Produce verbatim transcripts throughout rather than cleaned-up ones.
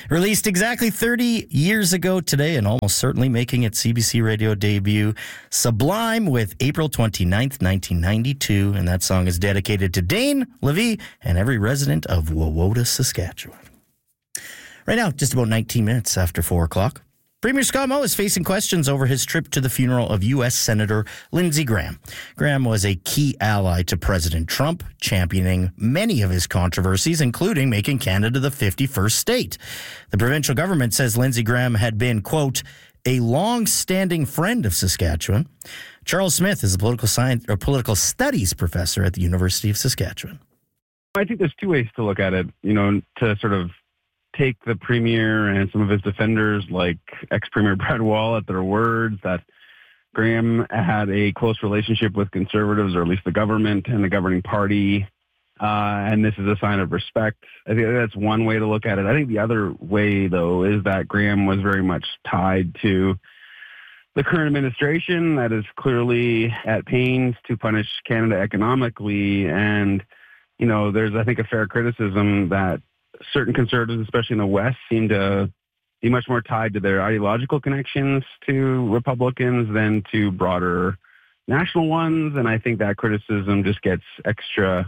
Released exactly thirty years ago today and almost certainly making its C B C radio debut, Sublime with April twenty-ninth, nineteen ninety-two. And that song is dedicated to Dane, Levy, and every resident of Wawota, Saskatchewan. Right now, just about nineteen minutes after four o'clock. Premier Scott Moe is facing questions over his trip to the funeral of U S Senator Lindsey Graham. Graham was a key ally to President Trump, championing many of his controversies, including making Canada the fifty-first state. The provincial government says Lindsey Graham had been, quote, a long-standing friend of Saskatchewan. Charles Smith is a political science or political studies professor at the University of Saskatchewan. I think there's two ways to look at it, you know, to sort of take the Premier and some of his defenders like ex-Premier Brad Wall at their words that Graham had a close relationship with Conservatives, or at least the government and the governing party, uh, and this is a sign of respect. I think that's one way to look at it. I think the other way, though, is that Graham was very much tied to the current administration that is clearly at pains to punish Canada economically, and, you know, there's, I think, a fair criticism that certain Conservatives, especially in the West, seem to be much more tied to their ideological connections to Republicans than to broader national ones. And I think that criticism just gets extra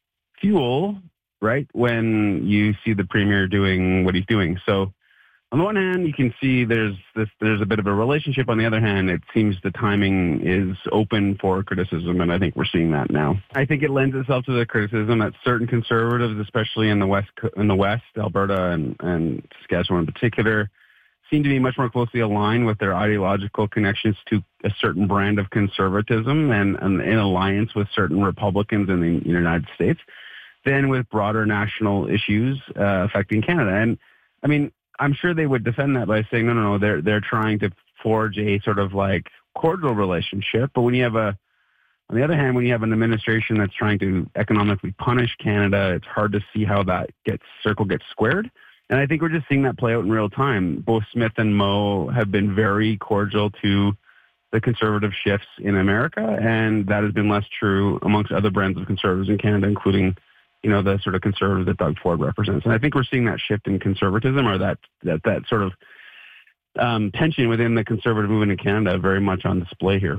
fuel, right, when you see the Premier doing what he's doing. So on the one hand, you can see there's this, there's a bit of a relationship. On the other hand, it seems the timing is open for criticism, and I think we're seeing that now. I think it lends itself to the criticism that certain Conservatives, especially in the West, in the West, Alberta and, and Saskatchewan in particular, seem to be much more closely aligned with their ideological connections to a certain brand of conservatism and, and in alliance with certain Republicans in the United States than with broader national issues uh, affecting Canada. And I mean, I'm sure they would defend that by saying, no, no, no, they're they're trying to forge a sort of like cordial relationship. But when you have a, on the other hand, when you have an administration that's trying to economically punish Canada, it's hard to see how that gets circle gets squared. And I think we're just seeing that play out in real time. Both Smith and Moe have been very cordial to the conservative shifts in America, and that has been less true amongst other brands of Conservatives in Canada, including, you know, the sort of Conservative that Doug Ford represents. And I think we're seeing that shift in conservatism, or that that, that sort of um, tension within the Conservative movement in Canada very much on display here.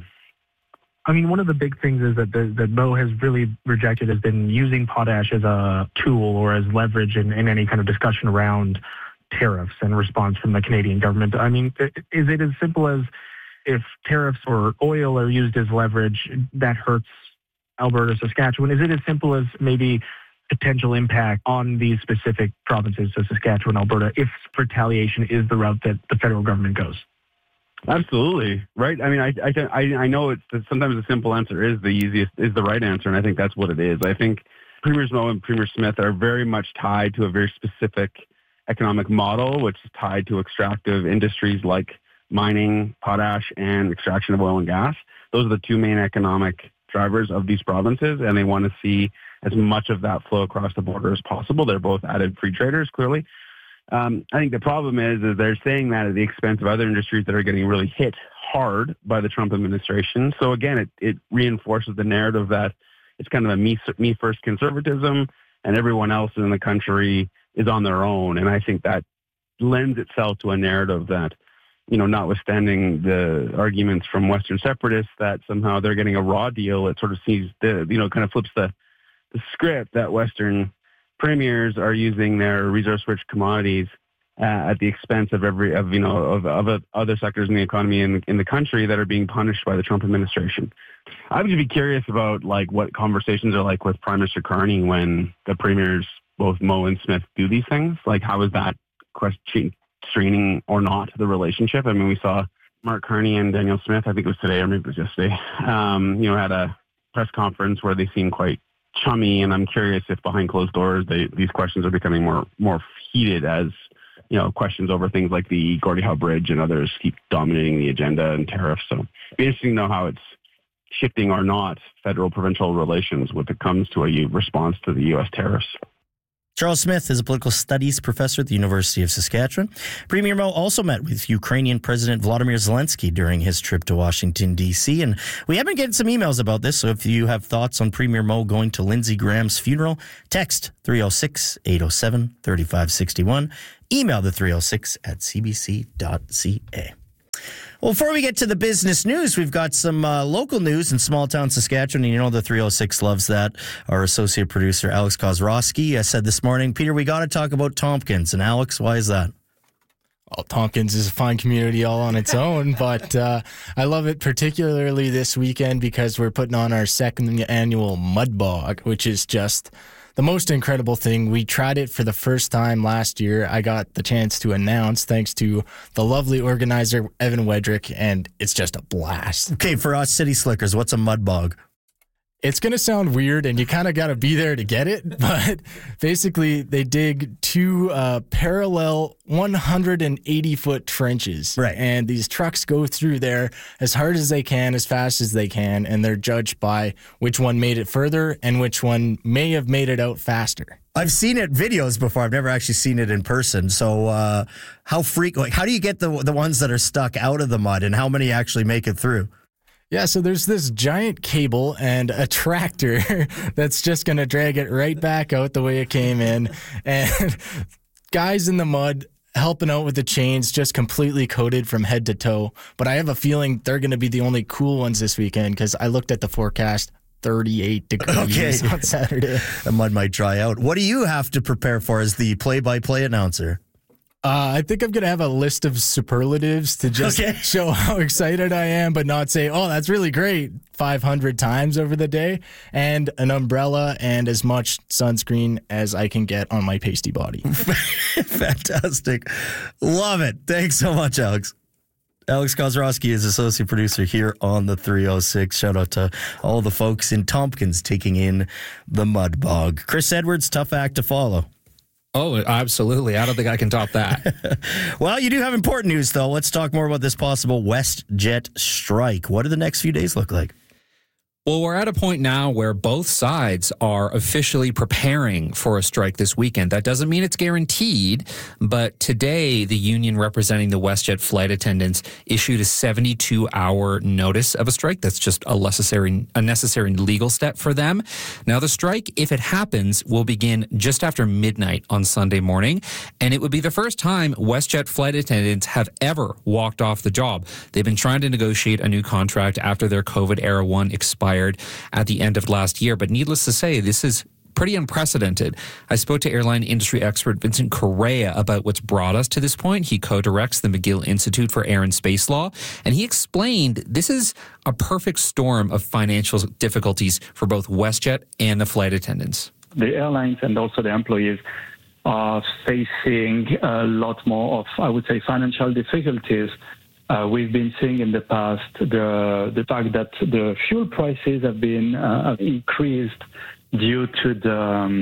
I mean, one of the big things is that the, that Moe has really rejected has been using potash as a tool or as leverage in, in any kind of discussion around tariffs and response from the Canadian government. I mean, is it as simple as if tariffs or oil are used as leverage, that hurts Alberta, Saskatchewan? Is it as simple as maybe potential impact on these specific provinces, so Saskatchewan, Alberta, if retaliation is the route that the federal government goes? Absolutely, right? I mean, I I, I know it's sometimes the simple answer is the easiest, is the right answer, and I think that's what it is. I think Premiers Moe and Premier Smith are very much tied to a very specific economic model, which is tied to extractive industries like mining, potash, and extraction of oil and gas. Those are the two main economic drivers of these provinces, and they want to see as much of that flow across the border as possible. They're both added free traders, clearly. Um, I think the problem is, is they're saying that at the expense of other industries that are getting really hit hard by the Trump administration. So again, it, it reinforces the narrative that it's kind of a me, me first conservatism, and everyone else in the country is on their own. And I think that lends itself to a narrative that, you know, notwithstanding the arguments from Western separatists that somehow they're getting a raw deal, it sort of sees the, you know, kind of flips the, the script that Western premiers are using their resource-rich commodities uh, at the expense of every, of you know, of, of other sectors in the economy in, in the country that are being punished by the Trump administration. I would be curious about like what conversations are like with Prime Minister Carney when the premiers, both Moe and Smith, do these things. Like, how is that question straining or not the relationship? I mean, we saw Mark Carney and Danielle Smith, I think it was today or maybe it was yesterday, um, you know, had a press conference where they seemed quite chummy, and I'm curious if behind closed doors they, these questions are becoming more more heated as, you know, questions over things like the Gordie Howe Bridge and others keep dominating the agenda and tariffs. So it'd be interesting to know how it's shifting or not federal-provincial relations when it comes to a response to the U S tariffs. Charles Smith is a political studies professor at the University of Saskatchewan. Premier Moe also met with Ukrainian President Volodymyr Zelensky during his trip to Washington, D C. And we have been getting some emails about this, so if you have thoughts on Premier Moe going to Lindsey Graham's funeral, text three oh six, eight oh seven, three five six one. email the three oh six at c b c dot c a. Well, before we get to the business news, we've got some uh, local news in small town Saskatchewan, and you know the three oh six loves that. Our associate producer, Alex Kozrowski, uh, said this morning, Peter, we got to talk about Tompkins. And Alex, why is that? Well, Tompkins is a fine community all on its own, but uh, I love it particularly this weekend because we're putting on our second annual Mud Bog, which is just the most incredible thing. We tried it for the first time last year. I got the chance to announce thanks to the lovely organizer, Evan Wedrick, and it's just a blast. Okay, for us city slickers, what's a Mud Bog? It's going to sound weird, and you kind of got to be there to get it, but basically they dig two uh, parallel one hundred eighty foot trenches. Right. And these trucks go through there as hard as they can, as fast as they can, and they're judged by which one made it further and which one may have made it out faster. I've seen it videos before. I've never actually seen it in person. So uh, how freak, like, how do you get the the ones that are stuck out of the mud, and how many actually make it through? Yeah, so there's this giant cable and a tractor that's just going to drag it right back out the way it came in. And guys in the mud helping out with the chains, just completely coated from head to toe. But I have a feeling they're going to be the only cool ones this weekend because I looked at the forecast, thirty-eight degrees okay. on Saturday. The mud might dry out. What do you have to prepare for as the play-by-play announcer? Uh, I think I'm going to have a list of superlatives to just okay. show how excited I am, but not say, oh, that's really great five hundred times over the day, and an umbrella and as much sunscreen as I can get on my pasty body. Fantastic. Love it. Thanks so much, Alex. Alex Kozrowski is associate producer here on the three oh six. Shout out to all the folks in Tompkins taking in the Mud Bog. Chris Edwards, tough act to follow. Oh, absolutely. I don't think I can top that. Well, you do have important news, though. Let's talk more about this possible WestJet strike. What do the next few days look like? Well, we're at a point now where both sides are officially preparing for a strike this weekend. That doesn't mean it's guaranteed, but today the union representing the WestJet flight attendants issued a seventy-two hour notice of a strike. That's just a necessary, a necessary legal step for them. Now, the strike, if it happens, will begin just after midnight on Sunday morning, and it would be the first time WestJet flight attendants have ever walked off the job. They've been trying to negotiate a new contract after their COVID-era one expired at the end of last year. But needless to say, this is pretty unprecedented. I spoke to airline industry expert Vincent Correa about what's brought us to this point. He co-directs the McGill Institute for Air and Space Law, and he explained this is a perfect storm of financial difficulties for both WestJet and the flight attendants. The airlines and also the employees are facing a lot more of, I would say, financial difficulties. Uh, we've been seeing in the past the the fact that the fuel prices have been uh, have increased due to the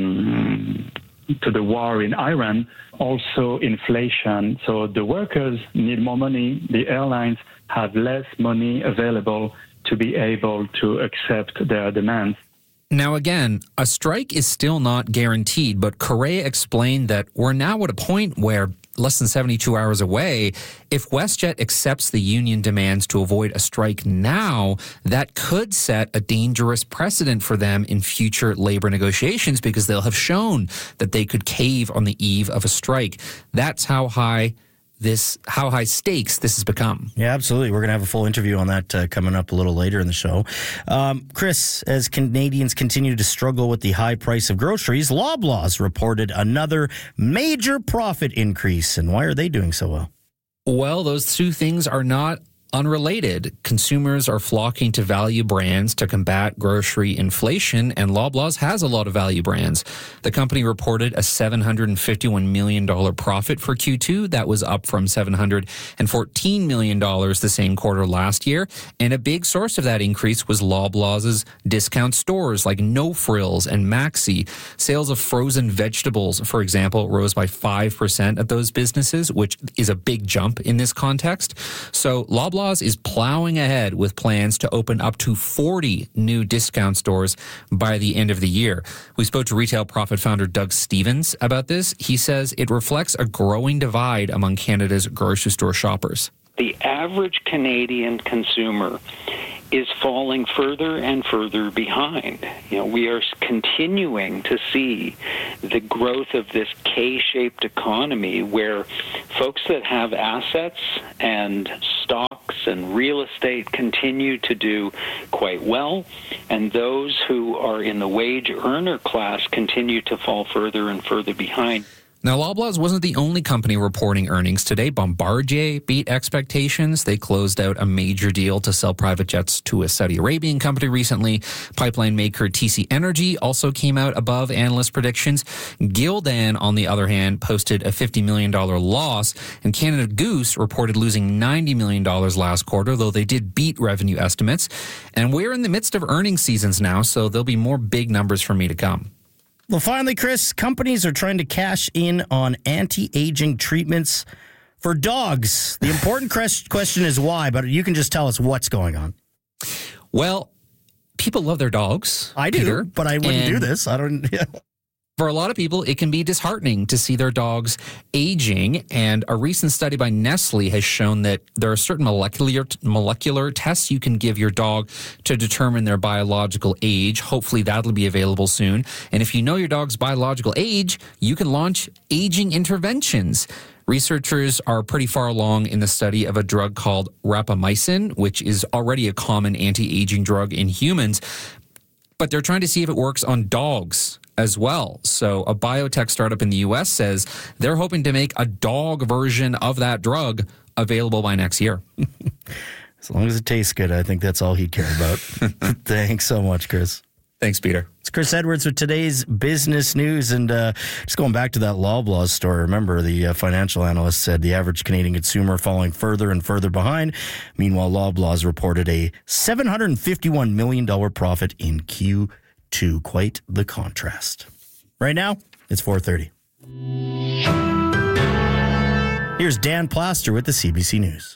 um, to the war in Iran. Also, inflation. So the workers need more money. The airlines have less money available to be able to accept their demands. Now, again, a strike is still not guaranteed, but Correa explained that we're now at a point where less than seventy-two hours away, if WestJet accepts the union demands to avoid a strike now, that could set a dangerous precedent for them in future labor negotiations because they'll have shown that they could cave on the eve of a strike. That's how high this, how high stakes this has become. Yeah, absolutely. We're going to have a full interview on that uh, coming up a little later in the show. Um, Chris, as Canadians continue to struggle with the high price of groceries, Loblaws reported another major profit increase. And why are they doing so well? Well, those two things are not unrelated. Consumers are flocking to value brands to combat grocery inflation, and Loblaws has a lot of value brands. The company reported a seven hundred fifty-one million dollars profit for Q two. That was up from seven hundred fourteen million dollars the same quarter last year. And a big source of that increase was Loblaws' discount stores like No Frills and Maxi. Sales of frozen vegetables, for example, rose by five percent at those businesses, which is a big jump in this context. So Loblaws is plowing ahead with plans to open up to forty new discount stores by the end of the year. We spoke to Retail Profit founder Doug Stevens about this. He says it reflects a growing divide among Canada's grocery store shoppers. The average Canadian consumer is falling further and further behind. You know, we are continuing to see the growth of this K-shaped economy where folks that have assets and stocks and real estate continue to do quite well, and those who are in the wage earner class continue to fall further and further behind. Now, Loblaws wasn't the only company reporting earnings today. Bombardier beat expectations. They closed out a major deal to sell private jets to a Saudi Arabian company recently. Pipeline maker T C Energy also came out above analyst predictions. Gildan, on the other hand, posted a fifty million dollars loss. And Canada Goose reported losing ninety million dollars last quarter, though they did beat revenue estimates. And we're in the midst of earnings seasons now, so there'll be more big numbers for me to come. Well, finally, Chris, companies are trying to cash in on anti-aging treatments for dogs. The important question is why, but you can just tell us what's going on. Well, people love their dogs. I do, Peter, but I wouldn't do this. I don't... Yeah. For a lot of people, it can be disheartening to see their dogs aging, and a recent study by Nestle has shown that there are certain molecular molecular tests you can give your dog to determine their biological age. Hopefully that'll be available soon. And if you know your dog's biological age, you can launch aging interventions. Researchers are pretty far along in the study of a drug called rapamycin, which is already a common anti-aging drug in humans, but they're trying to see if it works on dogs as well. So a biotech startup in the U S says they're hoping to make a dog version of that drug available by next year. As long as it tastes good, I think that's all he'd care about. Thanks so much, Chris. Thanks, Peter. It's Chris Edwards with today's business news. And uh, just going back to that Loblaws story, remember the uh, financial analyst said the average Canadian consumer falling further and further behind. Meanwhile, Loblaws reported a seven hundred fifty-one million dollars profit in Q two. Quite the contrast. Right now, it's four thirty. Here's Dan Plaster with the C B C News.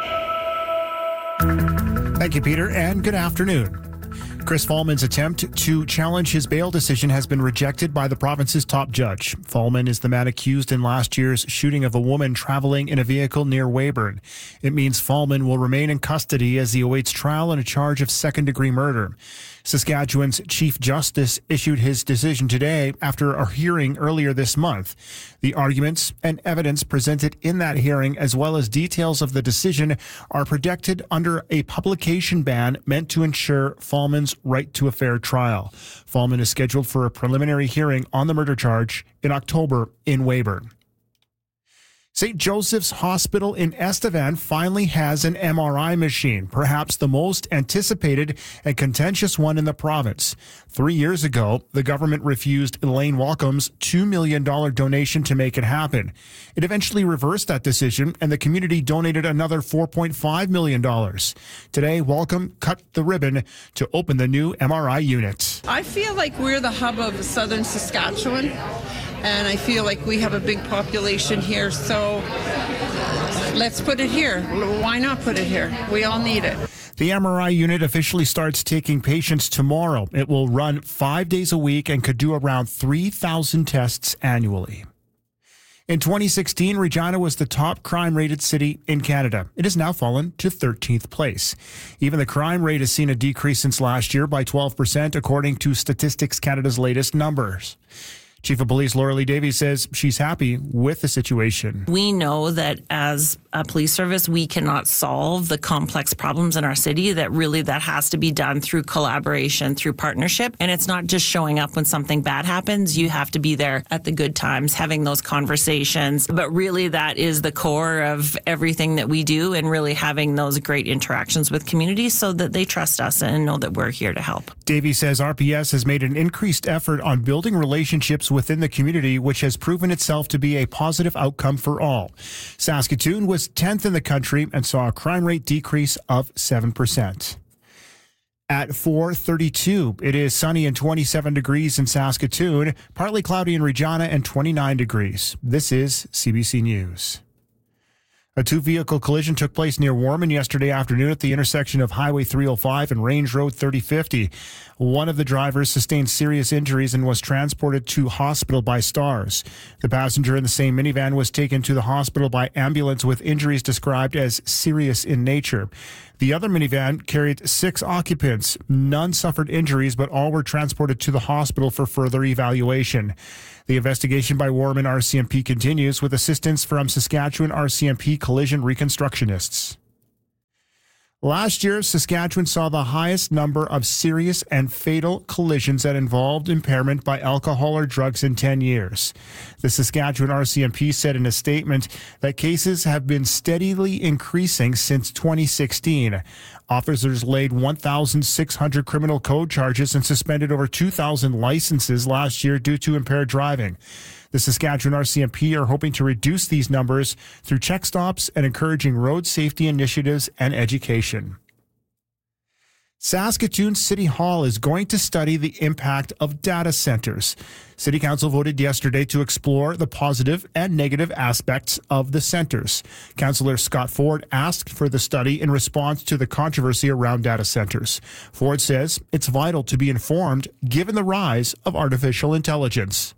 Thank you, Peter, and good afternoon. Chris Fallman's attempt to challenge his bail decision has been rejected by the province's top judge. Fallman is the man accused in last year's shooting of a woman traveling in a vehicle near Weyburn. It means Fallman will remain in custody as he awaits trial on a charge of second-degree murder. Saskatchewan's Chief Justice issued his decision today after a hearing earlier this month. The arguments and evidence presented in that hearing, as well as details of the decision, are protected under a publication ban meant to ensure Fallman's right to a fair trial. Fallman is scheduled for a preliminary hearing on the murder charge in October in Weyburn. Saint Joseph's Hospital in Estevan finally has an M R I machine, perhaps the most anticipated and contentious one in the province. Three years ago, the government refused Elaine Walcom's two million dollars donation to make it happen. It eventually reversed that decision, and the community donated another four point five million dollars. Today, Walcom cut the ribbon to open the new M R I unit. I feel like we're the hub of southern Saskatchewan. And I feel like we have a big population here, so let's put it here. Why not put it here? We all need it. The M R I unit officially starts taking patients tomorrow. It will run five days a week and could do around three thousand tests annually. In twenty sixteen, Regina was the top crime-rated city in Canada. It has now fallen to thirteenth place. Even the crime rate has seen a decrease since last year by twelve percent, according to Statistics Canada's latest numbers. Chief of Police Laura Lee Davies says she's happy with the situation. We know that as a police service, we cannot solve the complex problems in our city, that really that has to be done through collaboration, through partnership. And it's not just showing up when something bad happens. You have to be there at the good times, having those conversations. But really that is the core of everything that we do, and really having those great interactions with communities so that they trust us and know that we're here to help. Davies says R P S has made an increased effort on building relationships within the community, which has proven itself to be a positive outcome for all. Saskatoon was tenth in the country and saw a crime rate decrease of seven percent. At four thirty-two, it is sunny and twenty-seven degrees in Saskatoon, partly cloudy in Regina and twenty-nine degrees. This is C B C News. A two-vehicle collision took place near Warman yesterday afternoon at the intersection of Highway three oh five and Range Road thirty fifty. One of the drivers sustained serious injuries and was transported to hospital by Stars. The passenger in the same minivan was taken to the hospital by ambulance with injuries described as serious in nature. The other minivan carried six occupants. None suffered injuries, but all were transported to the hospital for further evaluation. The investigation by Warman R C M P continues with assistance from Saskatchewan R C M P collision reconstructionists. Last year, Saskatchewan saw the highest number of serious and fatal collisions that involved impairment by alcohol or drugs in ten years. The Saskatchewan R C M P said in a statement that cases have been steadily increasing since twenty sixteen. Officers laid one thousand six hundred criminal code charges and suspended over two thousand licenses last year due to impaired driving. The Saskatchewan R C M P are hoping to reduce these numbers through check stops and encouraging road safety initiatives and education. Saskatoon City Hall is going to study the impact of data centers. City Council voted yesterday to explore the positive and negative aspects of the centers. Councillor Scott Ford asked for the study in response to the controversy around data centers. Ford says it's vital to be informed given the rise of artificial intelligence.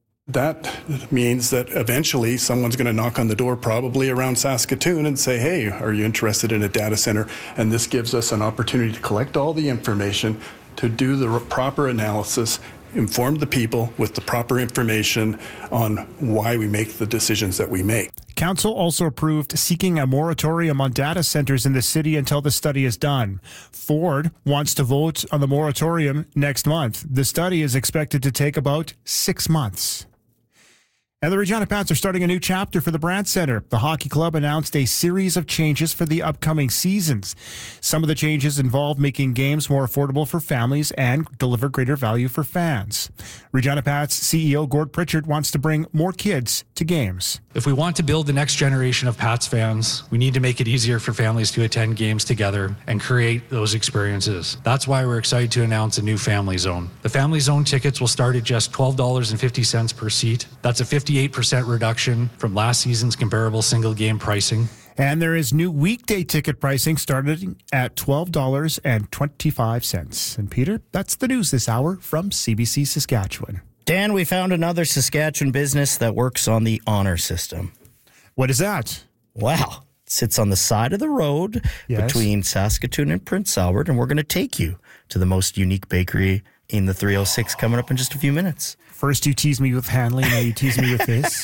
That means that eventually someone's going to knock on the door, probably around Saskatoon, and say, hey, are you interested in a data center? And this gives us an opportunity to collect all the information, to do the proper analysis, inform the people with the proper information on why we make the decisions that we make. Council also approved seeking a moratorium on data centers in the city until the study is done. Ford wants to vote on the moratorium next month. The study is expected to take about six months. And the Regina Pats are starting a new chapter for the Brandt Centre. The hockey club announced a series of changes for the upcoming seasons. Some of the changes involve making games more affordable for families and deliver greater value for fans. Regina Pats C E O Gord Pritchard wants to bring more kids to games. If we want to build the next generation of Pats fans, we need to make it easier for families to attend games together and create those experiences. That's why we're excited to announce a new Family Zone. The Family Zone tickets will start at just twelve dollars and fifty cents per seat. That's a fifty-eight percent reduction from last season's comparable single game pricing. And there is new weekday ticket pricing starting at twelve dollars and twenty-five cents. And Peter, that's the news this hour from C B C Saskatchewan. Dan, we found another Saskatchewan business that works on the honor system. What is that? Wow. It sits on the side of the road yes. between Saskatoon and Prince Albert, and we're going to take you to the most unique bakery in the three oh six coming up in just a few minutes. First you tease me with Hanley, now you tease me with this.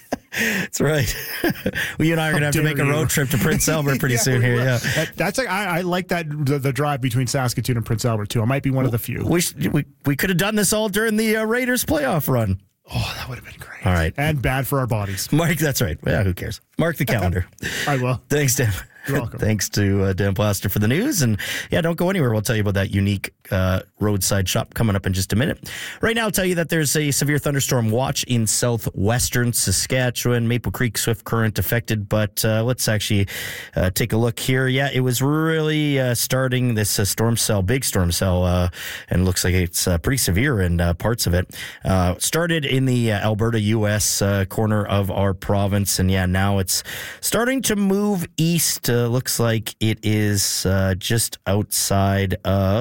That's right. Well, you and I are going to have to make a road trip to Prince Albert pretty yeah, soon here. Yeah, that, that's like I, I like that the, the drive between Saskatoon and Prince Albert too. I might be one of the few. We sh- we, we could have done this all during the uh, Raiders playoff run. Oh, that would have been great. All right, and bad for our bodies. Mark, that's right. Yeah, who cares? Mark the calendar. I will. Thanks, Dan. You're welcome. Thanks to uh, Dan Plaster for the news. And yeah, don't go anywhere. We'll tell you about that unique uh, roadside shop coming up in just a minute. Right now, I'll tell you that there's a severe thunderstorm watch in southwestern Saskatchewan. Maple Creek swift current affected, but uh, let's actually uh, take a look here. Yeah, it was really uh, starting this uh, storm cell, big storm cell, uh, and it looks like it's uh, pretty severe in uh, parts of it. Uh, started in the uh, Alberta, U S uh, corner of our province, and yeah, now it's starting to move east. Uh, looks like it is uh, just outside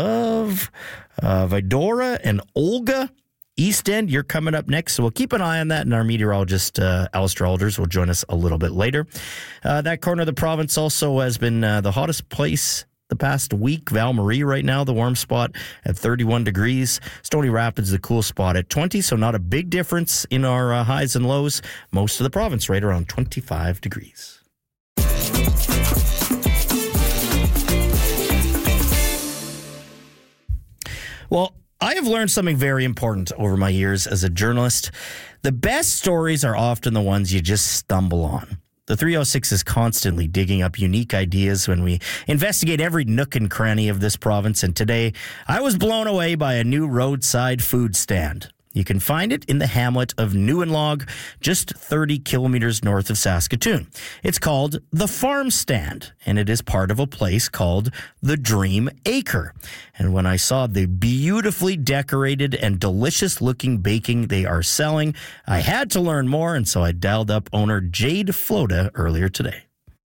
of uh, Vidora and Olga. East End, you're coming up next, so we'll keep an eye on that, and our meteorologist, uh, Alistair Alders, will join us a little bit later. Uh, that corner of the province also has been uh, the hottest place the past week. Val Marie right now, the warm spot at thirty-one degrees. Stony Rapids, the cool spot at twenty, so not a big difference in our uh, highs and lows. Most of the province right around twenty-five degrees. Well, I have learned something very important over my years as a journalist. The best stories are often the ones you just stumble on. The three oh six is constantly digging up unique ideas when we investigate every nook and cranny of this province. And today, I was blown away by a new roadside food stand. You can find it in the hamlet of Newenlog, just thirty kilometers north of Saskatoon. It's called The Farm Stand, and it is part of a place called The Dream Acre. And when I saw the beautifully decorated and delicious-looking baking they are selling, I had to learn more, and so I dialed up owner Jade Floda earlier today.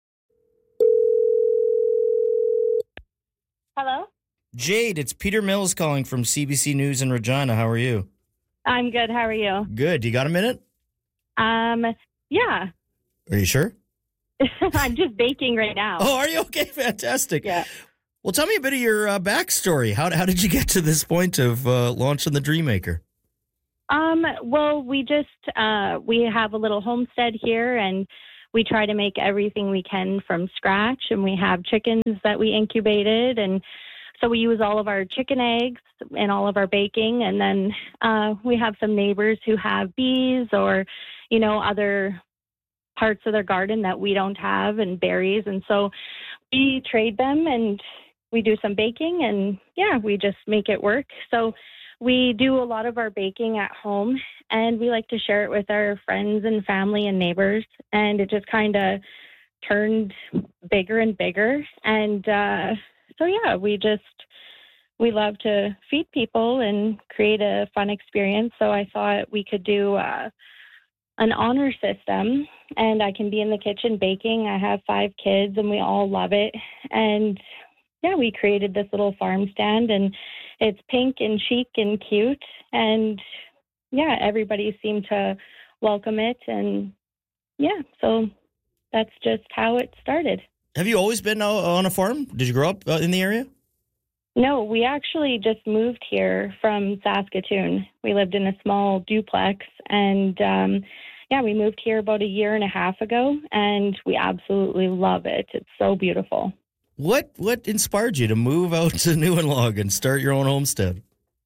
Hello? Jade, it's Peter Mills calling from C B C News in Regina. How are you? I'm good. How are you? Good. You got a minute? Um, yeah. Are you sure? I'm just baking right now. Oh, are you? Okay, fantastic. Yeah. Well, tell me a bit of your uh, backstory. How, how did you get to this point of uh, launching the Dream Maker? Um, well, we just, uh, we have a little homestead here, and we try to make everything we can from scratch, and we have chickens that we incubated, and so we use all of our chicken eggs in all of our baking, and then uh, we have some neighbors who have bees or, you know, other parts of their garden that we don't have, and berries, and so we trade them, and we do some baking, and yeah, we just make it work. So we do a lot of our baking at home, and we like to share it with our friends and family and neighbors, and it just kind of turned bigger and bigger, and uh so yeah, we just, we love to feed people and create a fun experience. So I thought we could do uh, an honor system, and I can be in the kitchen baking. I have five kids, and we all love it. And yeah, we created this little farm stand, and it's pink and chic and cute. And yeah, everybody seemed to welcome it. And yeah, so that's just how it started. Have you always been uh, on a farm? Did you grow up uh, in the area? No, we actually just moved here from Saskatoon. We lived in a small duplex, and um, yeah, we moved here about a year and a half ago, and we absolutely love it. It's so beautiful. What what inspired you to move out to Newenlog and start your own homestead?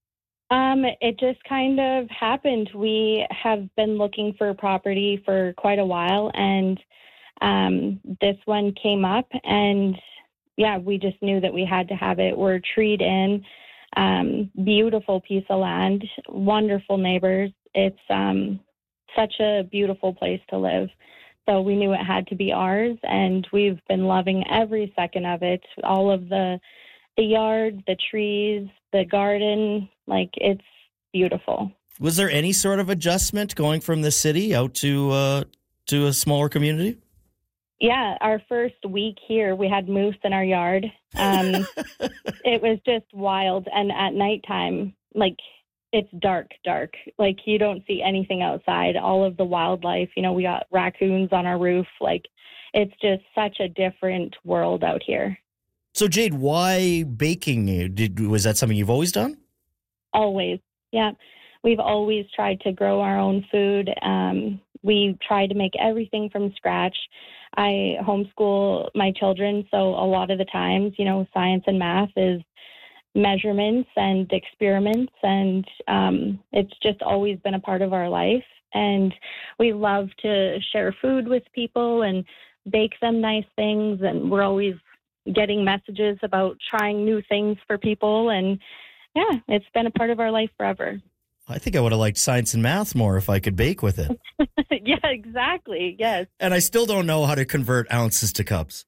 Um, it just kind of happened. We have been looking for a property for quite a while, and Um, this one came up, and yeah, we just knew that we had to have it. We're treed in, um, beautiful piece of land, wonderful neighbors. It's um, such a beautiful place to live. So we knew it had to be ours, and we've been loving every second of it. All of the the yard, the trees, the garden, like it's beautiful. Was there any sort of adjustment going from the city out to uh, to a smaller community? Yeah, our first week here, we had moose in our yard. Um, it was just wild. And at nighttime, like, it's dark, dark. Like, you don't see anything outside. All of the wildlife, you know, we got raccoons on our roof. Like, it's just such a different world out here. So, Jade, why baking? Did, was that something you've always done? Always, yeah. We've always tried to grow our own food. Um, we try to make everything from scratch. I homeschool my children, so a lot of the times, you know, science and math is measurements and experiments, and um, it's just always been a part of our life. And we love to share food with people and bake them nice things, and we're always getting messages about trying new things for people, and yeah, it's been a part of our life forever. I think I would have liked science and math more if I could bake with it. Yeah, exactly. Yes. And I still don't know how to convert ounces to cups.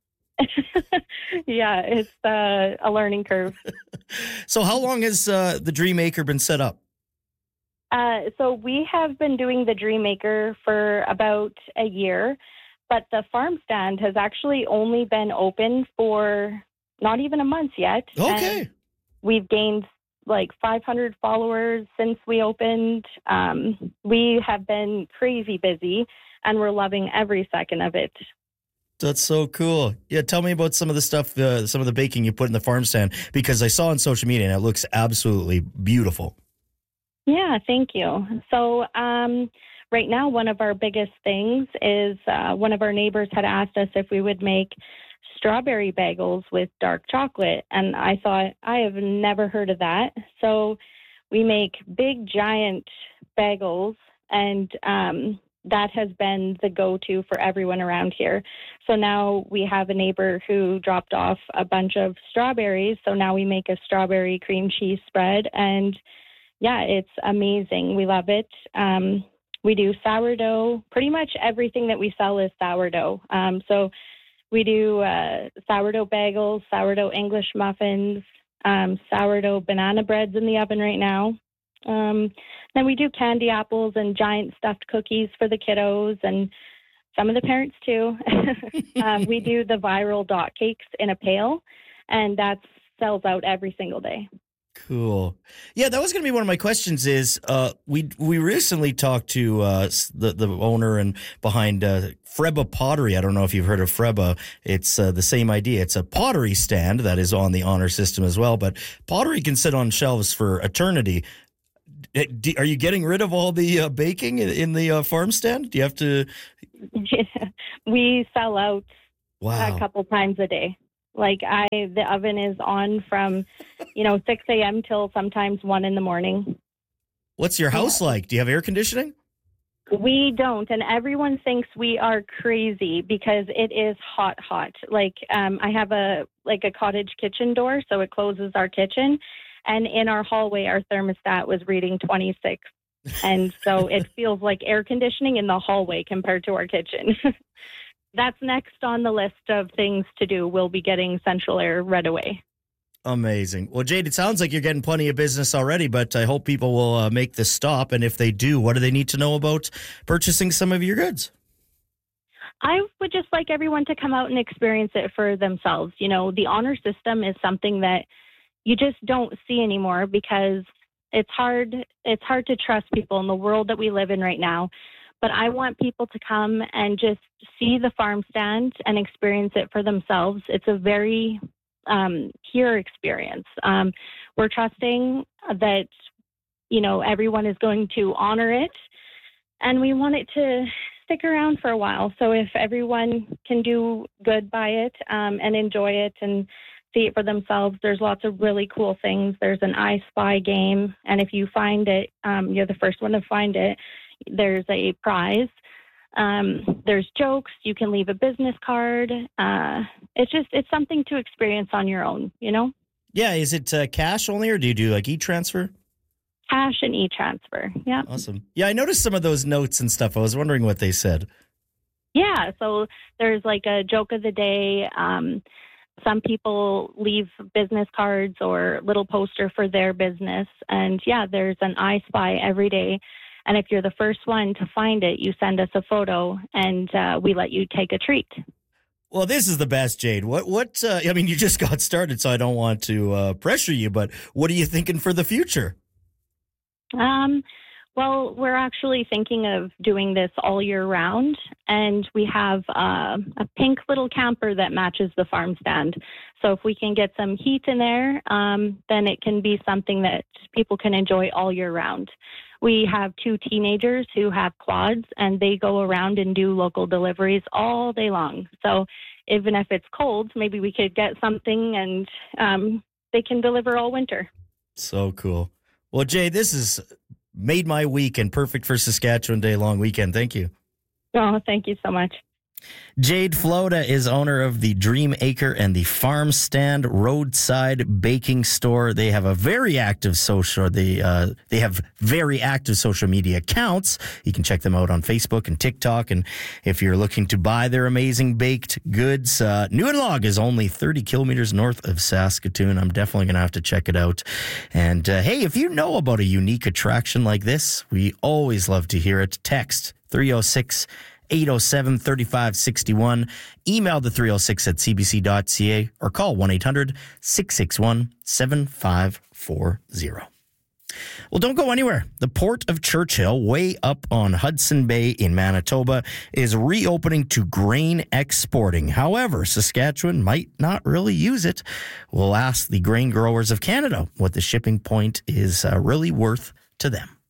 Yeah, it's uh, a learning curve. So how long has uh, the Dream Maker been set up? Uh, so we have been doing the Dream Maker for about a year, but the farm stand has actually only been open for not even a month yet. Okay. And we've gained like five hundred followers since we opened. Um, we have been crazy busy, and we're loving every second of it. That's so cool. Yeah, tell me about some of the stuff, uh, some of the baking you put in the farm stand, because I saw on social media and it looks absolutely beautiful. Yeah, thank you. So um, right now, one of our biggest things is uh, one of our neighbors had asked us if we would make strawberry bagels with dark chocolate. And I thought, I have never heard of that. So we make big, giant bagels, and um, that has been the go-to for everyone around here. So now we have a neighbor who dropped off a bunch of strawberries. So now we make a strawberry cream cheese spread. And yeah, it's amazing. We love it. Um, we do sourdough. Pretty much everything that we sell is sourdough. Um, so we do uh, sourdough bagels, sourdough English muffins, um, sourdough banana breads in the oven right now. Um, then we do candy apples and giant stuffed cookies for the kiddos and some of the parents too. um, we do the viral dot cakes in a pail, and that sells out every single day. Cool. Yeah, that was going to be one of my questions. Is uh, we we recently talked to uh, the the owner and behind uh, Freba Pottery. I don't know if you've heard of Freba. It's uh, the same idea. It's a pottery stand that is on the honor system as well. But pottery can sit on shelves for eternity. Are you getting rid of all the uh, baking in the uh, farm stand? Do you have to? We sell out wow. a couple times a day. Like I, the oven is on from, you know, six a.m. till sometimes one in the morning. What's your house like? Do you have air conditioning? We don't, and everyone thinks we are crazy because it is hot, hot. Like um, I have a like a cottage kitchen door, so it closes our kitchen, and in our hallway, our thermostat was reading twenty-six, and so it feels like air conditioning in the hallway compared to our kitchen. That's next on the list of things to do. We'll be getting central air right away. Amazing. Well, Jade, it sounds like you're getting plenty of business already, but I hope people will uh, make this stop. And if they do, what do they need to know about purchasing some of your goods? I would just like everyone to come out and experience it for themselves. You know, the honor system is something that you just don't see anymore because it's hard. It's hard to trust people in the world that we live in right now. But I want people to come and just see the farm stand and experience it for themselves. It's a very um, pure experience. Um, we're trusting that, you know, everyone is going to honor it, and we want it to stick around for a while. So if everyone can do good by it um, and enjoy it and see it for themselves, there's lots of really cool things. There's an I Spy game, and if you find it, um, you're the first one to find it. There's a prize. Um, there's jokes. You can leave a business card. Uh, it's just, it's something to experience on your own, you know? Yeah. Is it uh, cash only, or do you do like e-transfer? Cash and e-transfer. Yeah. Awesome. Yeah. I noticed some of those notes and stuff. I was wondering what they said. Yeah. So there's like a joke of the day. Um, some people leave business cards or little poster for their business. And yeah, there's an I Spy every day. And if you're the first one to find it, you send us a photo, and uh, we let you take a treat. Well, this is the best, Jade. What? What? Uh, I mean, you just got started, so I don't want to uh, pressure you. But what are you thinking for the future? Um, well, we're actually thinking of doing this all year round, and we have uh, a pink little camper that matches the farm stand. So if we can get some heat in there, um, then it can be something that people can enjoy all year round. We have two teenagers who have quads, and they go around and do local deliveries all day long. So even if it's cold, maybe we could get something, and um, they can deliver all winter. So cool. Well, Jay, this has made my week and perfect for Saskatchewan Day long weekend. Thank you. Oh, thank you so much. Jade Floda is owner of the Dream Acre and the Farm Stand Roadside Baking Store. They have a very active social. They uh, they have very active social media accounts. You can check them out on Facebook and TikTok. And if you're looking to buy their amazing baked goods, uh, Nieuwenlog is only thirty kilometers north of Saskatoon. I'm definitely going to have to check it out. And uh, hey, if you know about a unique attraction like this, we always love to hear it. Text three oh six, eight oh seven, three five six one. Email the three oh six at c b c dot c a or call one eight hundred, six six one, seven five four zero. Well, don't go anywhere. The Port of Churchill, way up on Hudson Bay in Manitoba, is reopening to grain exporting. However, Saskatchewan might not really use it. We'll ask the grain growers of Canada what the shipping point is uh, really worth to them.